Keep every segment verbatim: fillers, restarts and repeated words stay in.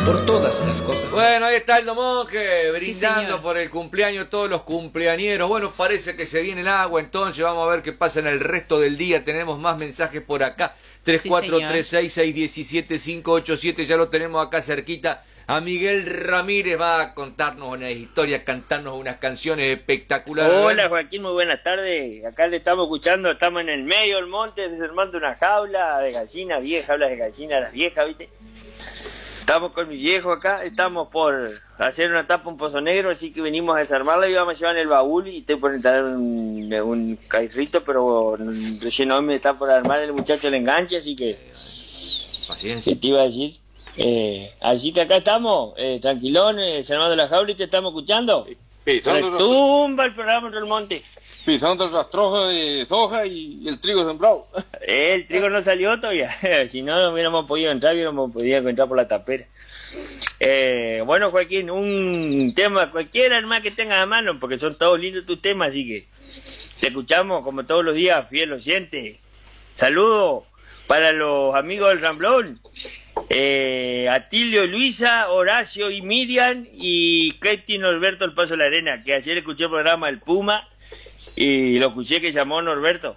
por todas las cosas. Bueno, ahí está el Monje brindando Sí, por el cumpleaños, todos los cumpleañeros. Bueno, parece que se viene el agua, entonces vamos a ver qué pasa en el resto del día. Tenemos más mensajes por acá. tres cuatro tres seis, seis uno siete, cinco ocho siete, ya lo tenemos acá cerquita. A Miguel Ramírez va a contarnos una historia, cantarnos unas canciones espectaculares. Hola Joaquín, muy buenas tardes. Acá le estamos escuchando, estamos en el medio del monte, desarmando una jaula de gallinas viejas, jaulas de gallinas, las viejas, ¿viste? Estamos con mi viejo acá, estamos por hacer una tapa, un pozo negro, así que venimos a desarmarla y vamos a llevar en el baúl y estoy por entrar un, un cairrito, pero recién hoy me está por armar el muchacho el enganche, así que... Paciencia. ¿Qué te iba a decir? Eh, así que acá estamos, eh, tranquilones, desarmando la jaula y te estamos escuchando. Pisando, Retumba el programa del monte. pisando el rastrojo de soja y, y el trigo sembrado. El trigo no salió todavía. Si no, no hubiéramos podido entrar, hubiéramos podido entrar por la tapera. Eh, bueno, Joaquín, un tema cualquiera nomás que tengas a mano, porque son todos lindos tus temas, así que te escuchamos como todos los días, fiel oyente. Saludos para los amigos del Ramblón. Eh, Atilio, Luisa, Horacio y Miriam y Katy Norberto El Paso de la Arena, que ayer escuché el programa El Puma y lo escuché que llamó Norberto.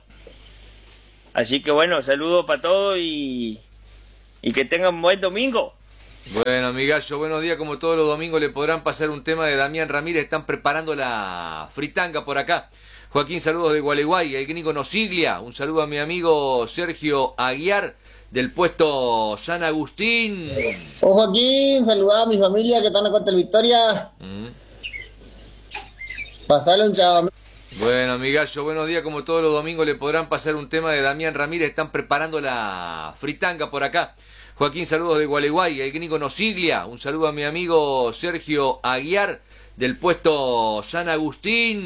Así que bueno, saludos para todos y, y que tengan un buen domingo. Bueno, amigallo, buenos días. Como todos los domingos le podrán pasar un tema de Damián Ramírez. Están preparando la fritanga por acá. Joaquín, saludos de Gualeguay. El gringo Nosiglia. Un saludo a mi amigo Sergio Aguiar del puesto San Agustín. Oh, Joaquín, saludá a mi familia que están acá contra el Victoria. Mm. Pasale un chavo. Bueno, amigallo, buenos días. Como todos los domingos le podrán pasar un tema de Damián Ramírez. Están preparando la fritanga por acá. Joaquín, saludos de Gualeguay. El gringo Nosiglia. Un saludo a mi amigo Sergio Aguiar del puesto San Agustín.